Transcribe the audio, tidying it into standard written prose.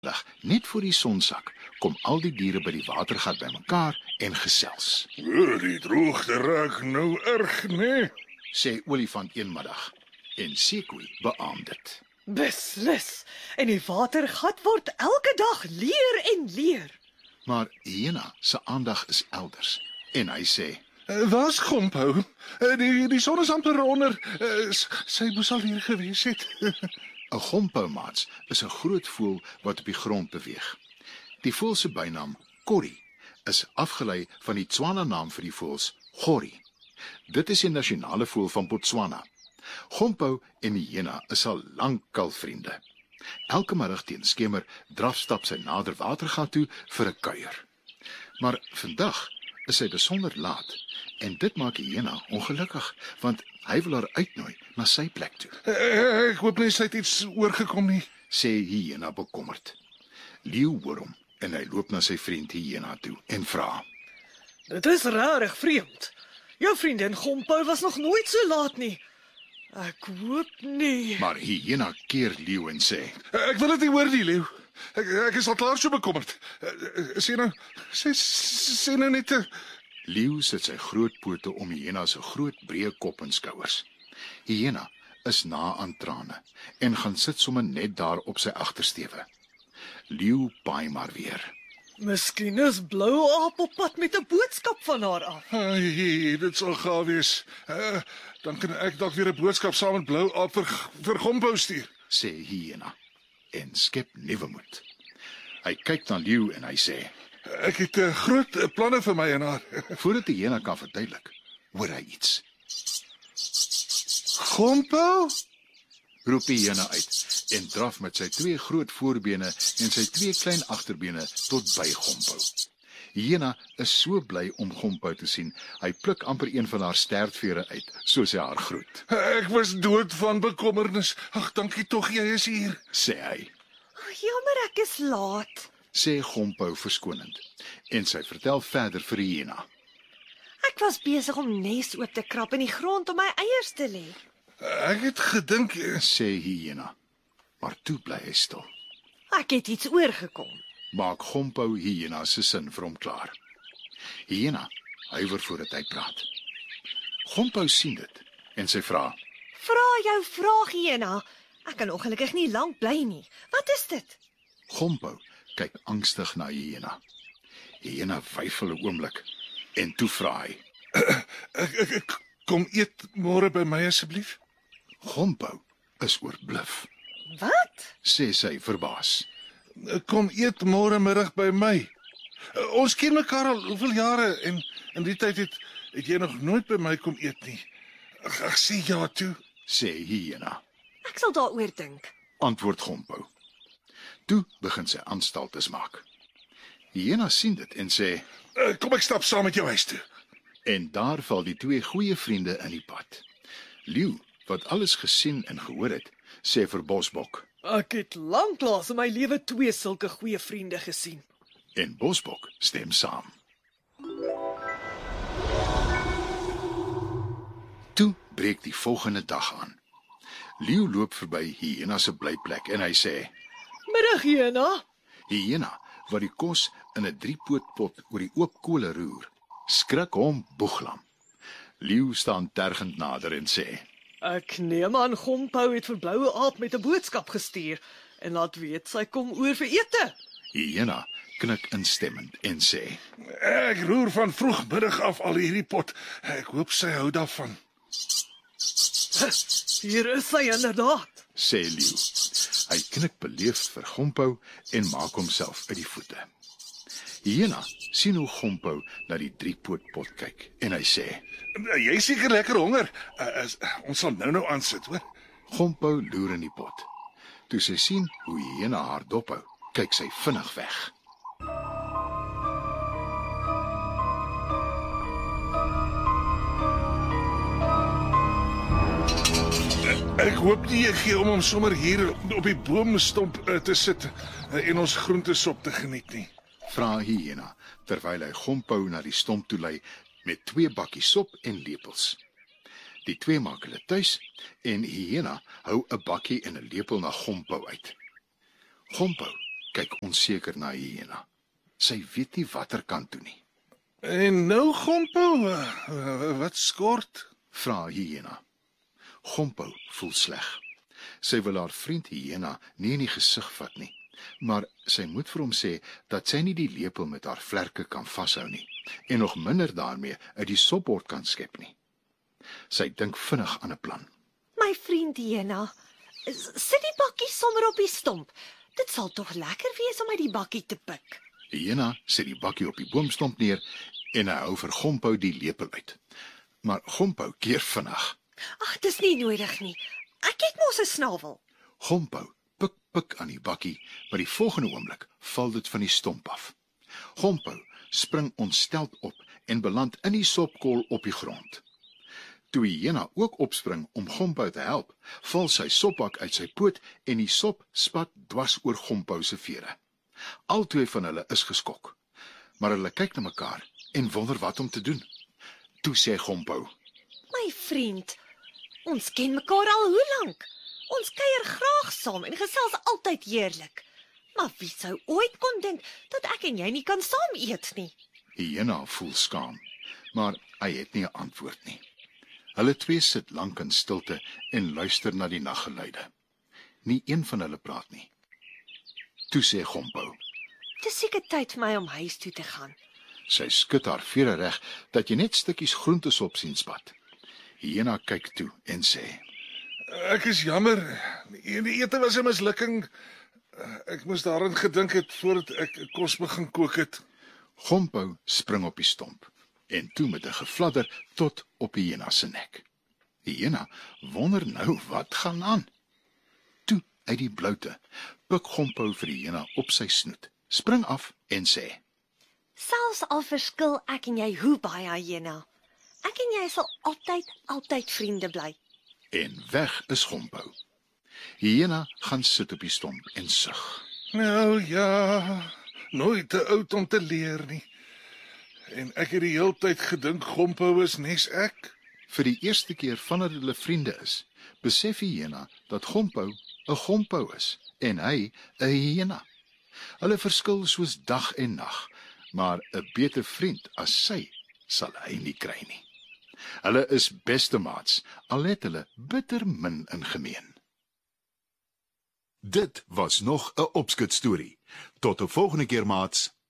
net voor die sonsak, kom al die diere by die watergat bymekaar en gesels. Die droogte raak nou erg, nee? Sê olifant eenmiddag en Sekwe beaam dit. Beslis. En die watergat word elke dag leer en leer. Maar Hyena se aandag is elders en hy sê: Waar's Gompo? Die son is amper onder. Sy moes al hier gewees het. 'n Gompoumaats is 'n groot voël wat op die grond beweeg. Die voël se bynaam, Corrie, is afgelei van die Tswana naam vir die voëls, Gori. Dit is die nasionale voël van Botswana. Gompou en Hyena is al lankal vriende. Elke middag teen skemer drafstap sy nader watergat toe vir 'n kuier. Maar vandag is sy besonder laat en dit maak Hyena ongelukkig, want hy wil haar uitnooi na sy plek toe, Ek hoop nie sy het iets oorgekom nie. sê Hyena bekommerd. Leeu hoor hom en hy loop na sy vriend Hyena toe en vra: Dit is rarig vreemd. Jou vriendin Gompo was nog nooit so laat nie. Ek hoop nie. Maar Hyena keer Leeu en sê: Ek wil dit nie hoor nie, Leeu. Ek is al klaar so bekommerd. Sê nou net. Leeu sit sy groot pote om Hyena se groot breë kop en skouers. Hyena is na aan trane en gaan sit sommer net daar op sy agtersteewe. Leeu paai maar weer. Miskien is Blou Aap op pad met 'n boodskap van haar af. Dit sal gaaf wees. Dan kan ek dalk weer 'n boodskap saam met Blou Aap vir Gompo stuur. Sê Hyena en skep nuwe moed. Hy kyk na Leeu en hy sê: Ek het groot planne vir my en haar. Voordat die Hyena kan verduidelik, hoor hy iets. Gompo? Roep die Hyena uit en draf met sy 2 groot voorbene en sy 2 klein agterbene tot by Gompo. Hyena is so bly om Gompo te sien. Hy pluk amper een van haar stertvere uit, soos hy haar groet. Ek was dood van bekommernis. Ag, dankie tog jy is hier. Sê hy. Jammer, ek is laat. Sê Gompo verskonend. En sy vertel verder vir Hyena. Ek was besig om nes oop te krap in die grond om my eiers te lê. Ek het gedink Sê Hyena. Maar toe bly hy stil. Ek het iets oorgekom. Maak Gompo Hyena se sin vir hom klaar. Hyena huiwer voordat hy praat. Gompo sien dit en sy vra: Vra jou vraag, Hyena. Ek kan ongelukkig nie lank bly nie. Wat is dit? Gompo kyk angstig na Hyena. Hyena weifel 'n oomblik en toe vra hy: ek kom eet môre by my asseblief. Gompo is oorbluf, Wat? sê sy verbaas. Kom eet môre middag by my. Ons ken mekaar al hoeveel jare en in die tyd het jy nog nooit by my kom eet nie. Ag sê ja toe. Sê Hyena. Ek sal daaroor dink. Antwoord Gompo. Toe begin sy aanstaltes maak. Hyena sien dit en sê: Kom ek stap saam met jou huis toe. En daar val die 2 goeie vriende in die pad. Leeu, wat alles gesien en gehoor het, sê vir Bosbok. Ek het lanklaas in my lewe 2 sulke goeie vriende gesien. En Bosbok stem saam. Toe breek die volgende dag aan. Leeu loop verby Hyena se blyplek en hy sê: Middag, Hyena. Hyena, wat die kos in 'n 3-pootpot oor die oop kole roer, skrik hom boeglam. Leeu staan tergend nader en sê: Ek neem aan Gompo het vir Blou Aap met 'n boodskap gestuur en laat weet sy kom oor vir ete. Hyena knik instemmend en sê: Ek roer van vroegmiddag af al hierdie pot. Ek hoop sy hou daarvan. Hier is sy inderdaad. Sê Leeu. Hy knik beleefd vir Gompo en maak homself uit die voete. Hyena sien hoe Gompo na die 3-pootpot kyk en hy sê: Jy is seker lekker honger. Ons sal nou aansit, hoor. Gompo loer in die pot. Toe sy sien hoe Hyena haar dophou, kyk sy vinnig weg. Ek hoop nie jy gee om sommer hier op die boomstomp te sit en ons groentesop te geniet nie. Vra Hyena terwyl hy Gompo na die stomp toe lei met 2 bakkies sop en lepels. Die 2 maak hulle tuis en Hyena hou 'n bakkie en 'n lepel na Gompo uit. Gompo kyk onseker na Hyena. Sy weet nie watter kant toe nie. En nou, Gompo, wat skort? Vra Hyena. Gompo voel sleg. Sy wil haar vriend Hyena nie in die gesig vat nie, maar sy moet vir hom sê dat sy nie die lepel met haar vlerke kan vashou nie, en nog minder daarmee uit die sopbord kan skep nie. Sy dink vinnig aan 'n plan. My vriend Hyena, sit die bakkie sommer op die stomp. Dit sal tog lekker wees om uit die bakkie te pik. Hyena sit die bakkie op die boomstomp neer en hy hou vir Gompo die lepel uit. Maar Gompo keer vinnig. Ag, dis nie nodig nie. Ek het mos 'n snavel. Gompo pik aan die bakkie, maar die volgende oomblik val dit van die stomp af. Gompo spring ontsteld op en beland in die sopkol op die grond. Toe Hyena ook opspring om Gompo te help, val sy sopbak uit sy poot en die sop spat dwars oor Gompo se vere. Albei van hulle is geskok, maar hulle kyk na mekaar en wonder wat om te doen. Toe sê Gompo: My vriend, ons ken mekaar al hoe lank? Ons kuier graag saam en gesels altyd heerlik. Maar wie sou ooit kon dink dat ek en jy nie kan saam eet nie? Hyena voel skaam, maar hy het nie 'n antwoord nie. Hulle twee sit lank in stilte en luister na die naggeluide. Nie een van hulle praat nie. Toe sê Gompo: Dis seker tyd vir my om huis toe te gaan. Sy skud haar vere reg dat jy net stukkies groentesop sien spat. Hyena kyk toe en sê: Ek is jammer. Die ete was 'n mislukking. Ek moes daaraan gedink het voordat ek kos begin kook het. Gompo spring op die stomp en toe met 'n gefladder tot op Hyena se nek. Hyena wonder nou wat gaan aan. Toe uit die bloute pik Gompo vir Hyena op sy snoet, spring af en sê: Selfs al verskil ek en jy hoe baie, Hyena, ek en jy sal altyd vriende bly. En weg is Gompo. Hyena gaan sit op die stomp en sug. Nou ja, nooit te oud om te leer nie. En ek het die hele tyd gedink Gompo is nes ek. Vir die eerste keer vandat hulle vriende is, besef Hyena dat Gompo 'n Gompo is en hy 'n Hyena. Hulle verskil soos dag en nag, maar 'n beter vriend as sy sal hy nie kry nie. Hulle is beste maats, al het hulle bitter min in gemeen. Dit was nog 'n opskut storie. Tot 'n volgende keer, maats.